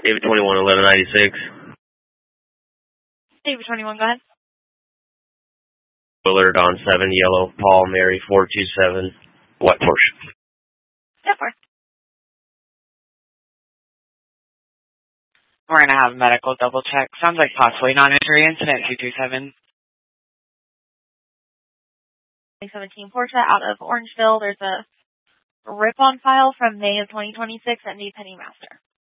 David 21, 1196. David 21, go ahead. Willard on 7, yellow, Paul, Mary 427, white Porsche. Yeah, 4. We're going to have a medical double check. Sounds like possibly non-injury incident 227. 2017 Porsche out of Orangeville. There's a rip on file from May of 2026 that needs Penny Master.